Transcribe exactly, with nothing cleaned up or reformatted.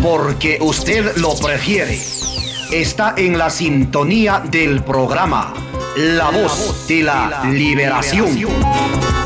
porque usted lo prefiere. Está en la sintonía del programa La Voz de la Liberación.